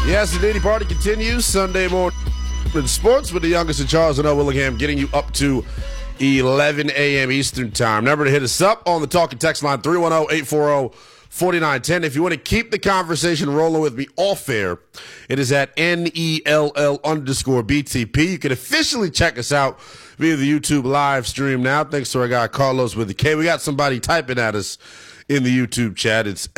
Yes, the Diddy Party continues Sunday morning in sports with the youngest of Charles and L. Willingham, getting you up to 11 a.m. Eastern Time. Remember to hit us up on the talking text line 310-840-4910. If you want to keep the conversation rolling with me off air, it is at NELL_BTP. You can officially check us out via the YouTube live stream now. Thanks to our guy Carlos with the K. We got somebody typing at us in the YouTube chat. It's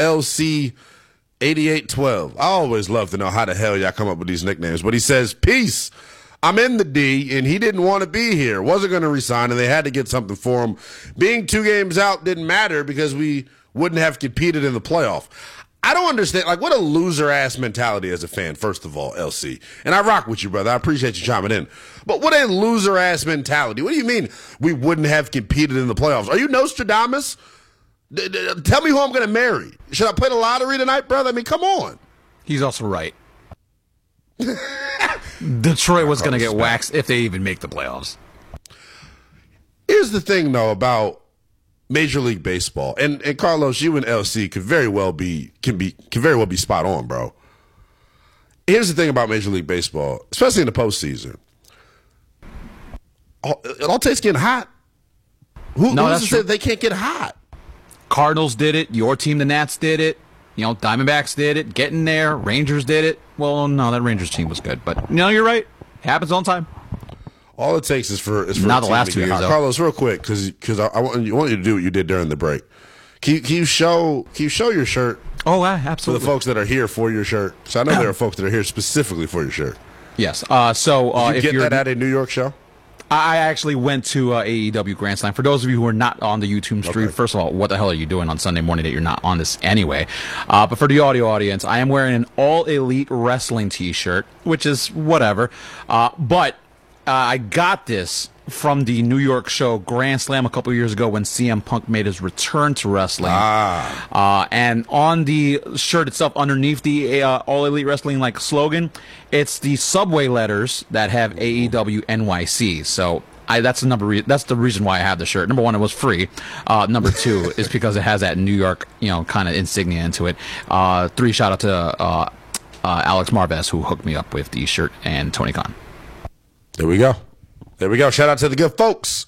LC8812. I always love to know how the hell y'all come up with these nicknames. But he says, peace. I'm in the D, and he didn't want to be here. Wasn't going to resign, and they had to get something for him. Being 2 games out didn't matter because we wouldn't have competed in the playoff. I don't understand. Like, what a loser-ass mentality as a fan, first of all, LC. And I rock with you, brother. I appreciate you chiming in. But what a loser-ass mentality. What do you mean we wouldn't have competed in the playoffs? Are you Nostradamus? Tell me who I'm going to marry. Should I play the lottery tonight, brother? I mean, come on. He's also right. Detroit was going to get waxed if they even make the playoffs. Here's the thing, though, about Major League Baseball, and Carlos, you and LC could very well be spot on, bro. Here's the thing about Major League Baseball, especially in the postseason. It all takes getting hot. Who's to say they can't get hot? Cardinals did it. Your team, the Nats, did it. You know, Diamondbacks did it. Getting there. Rangers did it. Well, no, that Rangers team was good, but you're right. It happens all the time. All it takes is for not the last 2 years, though. Carlos, real quick, because I want you to do what you did during the break. Can you show your shirt? Oh, absolutely. For the folks that are here for your shirt. So I know there are folks that are here specifically for your shirt. Yes. Did you get that at a New York show? I actually went to AEW Grand Slam. For those of you who are not on the YouTube stream, first of all, what the hell are you doing on Sunday morning that you're not on this anyway? But for the audio audience, I am wearing an All Elite Wrestling t-shirt, which is whatever. But I got this from the New York show Grand Slam a couple years ago when CM Punk made his return to wrestling. And on the shirt itself, underneath the All Elite Wrestling slogan, it's the subway letters that have AEW NYC. So that's the reason why I have the shirt. Number one, it was free. Number two is because it has that New York, kind of insignia into it. 3, shout out to Alex Marvez, who hooked me up with the shirt, and Tony Khan. There we go. Shout out to the good folks.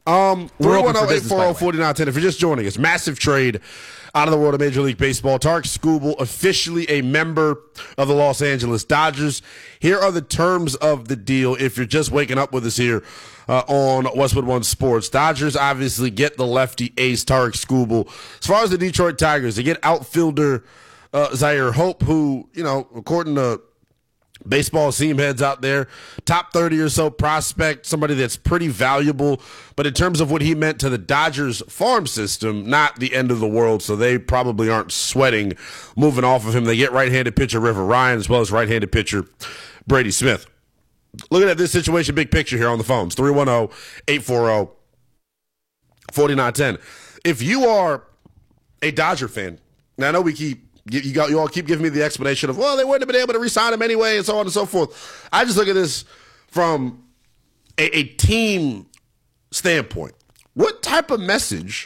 310-840-4910. If you're just joining us, massive trade out of the world of Major League Baseball. Tarik Skubal, officially a member of the Los Angeles Dodgers. Here are the terms of the deal if you're just waking up with us here on Westwood One Sports. Dodgers obviously get the lefty ace, Tarik Skubal. As far as the Detroit Tigers, they get outfielder Zaire Hope, who, according to baseball seam heads out there, top 30 or so prospect, somebody that's pretty valuable. But in terms of what he meant to the Dodgers farm system, not the end of the world, so they probably aren't sweating moving off of him. They get right-handed pitcher River Ryan as well as right-handed pitcher Brady Smith. Looking at this situation, big picture here on the phones, 310-840-4910. If you are a Dodger fan, now I know you all keep giving me the explanation of, well, they wouldn't have been able to re-sign him anyway, and so on and so forth. I just look at this from a team standpoint. What type of message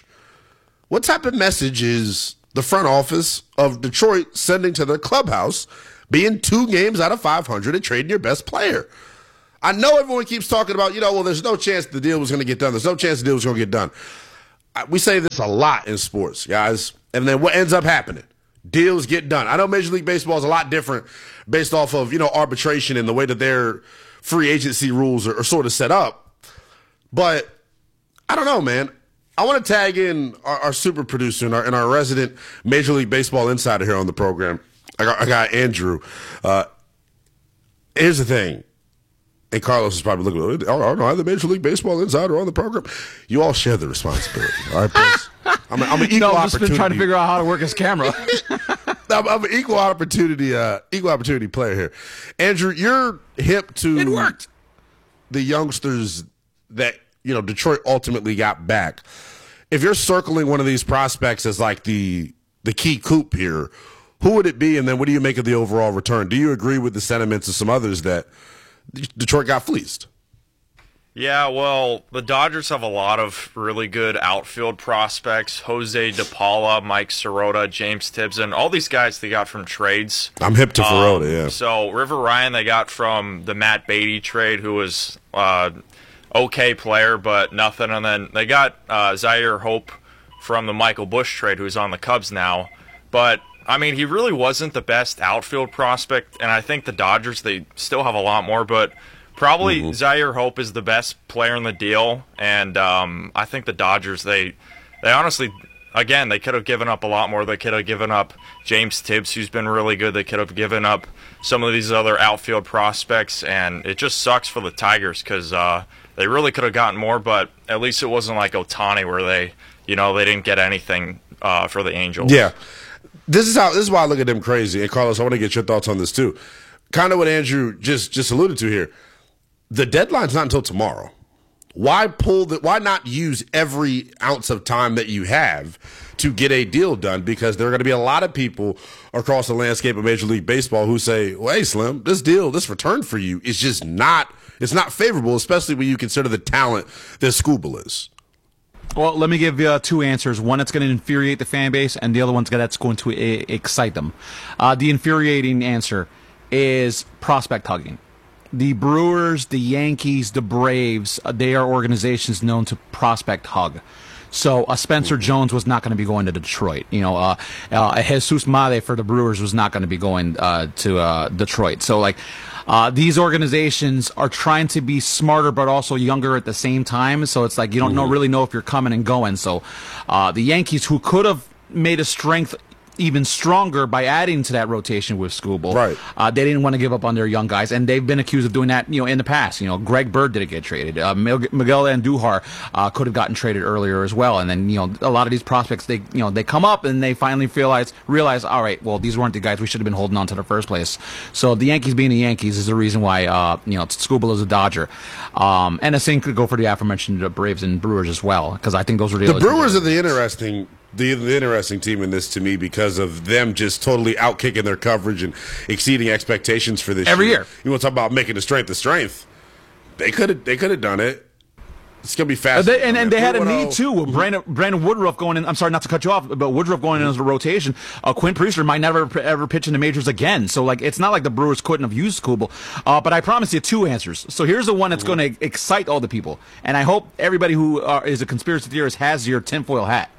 is the front office of Detroit sending to their clubhouse, being 2 games out of 500 and trading your best player? I know everyone keeps talking about, there's no chance the deal was going to get done. There's no chance the deal was going to get done. We say this a lot in sports, guys. And then what ends up happening? Deals get done. I know Major League Baseball is a lot different based off of, arbitration and the way that their free agency rules are sort of set up. But I don't know, man. I want to tag in our super producer and our resident Major League Baseball insider here on the program. I got Andrew. Here's the thing. And Carlos is probably looking, I don't know, the Major League Baseball insider on the program. You all share the responsibility. All right, please. I'm an equal I've opportunity. just been trying to figure out how to work his camera. I'm an equal opportunity player here. Andrew, you're hip to it worked. The youngsters that Detroit ultimately got back. If you're circling one of these prospects as the key coup here, who would it be? And then what do you make of the overall return? Do you agree with the sentiments of some others that Detroit got fleeced? Yeah, well, the Dodgers have a lot of really good outfield prospects. Jose DePaula, Mike Sirota, James Tibbs, and all these guys they got from trades. I'm hip to Ferrota, yeah. So River Ryan they got from the Matt Beatty trade, who was okay player, but nothing. And then they got Zaire Hope from the Michael Busch trade, who's on the Cubs now. But, I mean, he really wasn't the best outfield prospect, and I think the Dodgers, they still have a lot more, but probably Zaire Hope is the best player in the deal, and I think the Dodgers, they honestly, again, they could have given up a lot more. They could have given up James Tibbs, who's been really good. They could have given up some of these other outfield prospects, and it just sucks for the Tigers because they really could have gotten more, but at least it wasn't like Ohtani where they didn't get anything for the Angels. Yeah. This is why I look at them crazy. And Carlos, I want to get your thoughts on this too. Kind of what Andrew just alluded to here. The deadline's not until tomorrow. Why not use every ounce of time that you have to get a deal done? Because there are going to be a lot of people across the landscape of Major League Baseball who say, well, hey, Slim, this return for you is just not favorable, especially when you consider the talent that Skubal is. Well, let me give you two answers. One that's going to infuriate the fan base, and the other one that's going to excite them. The infuriating answer is prospect hugging. The Brewers, the Yankees, the Braves, they are organizations known to prospect hug. So Spencer Jones was not going to be going to Detroit. Jesus Made for the Brewers was not going to be going to Detroit. So these organizations are trying to be smarter but also younger at the same time. So it's like you don't really know if you're coming and going. So the Yankees, who could have made a strength even stronger by adding to that rotation with Skubal. Right. They didn't want to give up on their young guys, and they've been accused of doing that, in the past. Greg Bird didn't get traded. Miguel Andujar could have gotten traded earlier as well. And then, a lot of these prospects, they come up and they finally realize, all right, well, these weren't the guys we should have been holding on to in the first place. So the Yankees being the Yankees is the reason why, Skubal is a Dodger. And the same could go for the aforementioned Braves and Brewers as well, because I think those were the Brewers are the interesting team in this to me because of them just totally outkicking their coverage and exceeding expectations for this every year. You want to talk about making the strength? They could have done it. It's gonna be fast. And they had a need too with Brandon Woodruff going in. I'm sorry not to cut you off, but Woodruff going in as a rotation. Quinn Priester might never ever pitch in the majors again. So it's not like the Brewers couldn't have used Skubal. But I promise you two answers. So here's the one that's going to excite all the people, and I hope everybody who is a conspiracy theorist has your tinfoil hat.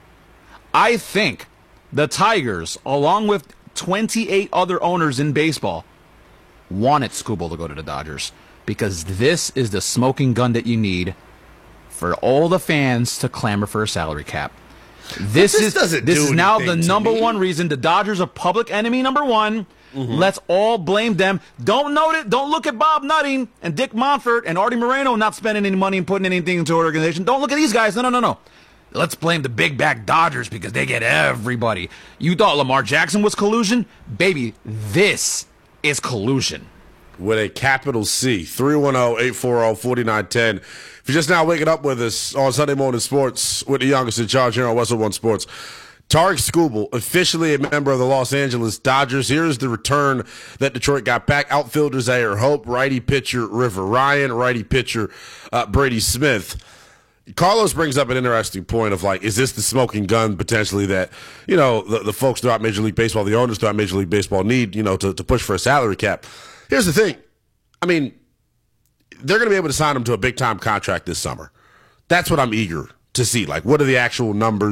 I think the Tigers, along with 28 other owners in baseball, wanted Skubal to go to the Dodgers because this is the smoking gun that you need for all the fans to clamor for a salary cap. This is now the number one reason the Dodgers are public enemy number one. Let's all blame them. Don't look at Bob Nutting and Dick Monfort and Artie Moreno not spending any money and putting anything into an organization. Don't look at these guys. No. Let's blame the big back Dodgers because they get everybody. You thought Lamar Jackson was collusion? Baby, this is collusion. With a capital C. 310-840-4910. If you're just now waking up with us on Sunday Morning Sports with the youngest in charge here on Westwood One Sports, Tarik Skubal, officially a member of the Los Angeles Dodgers. Here's the return that Detroit got back. Outfielder Zaire Hope, righty pitcher River Ryan, righty pitcher Brady Smith. Carlos brings up an interesting point of is this the smoking gun potentially that, the folks throughout Major League Baseball, the owners throughout Major League Baseball need, to push for a salary cap. Here's the thing. I mean, they're going to be able to sign him to a big-time contract this summer. That's what I'm eager to see. What are the actual numbers?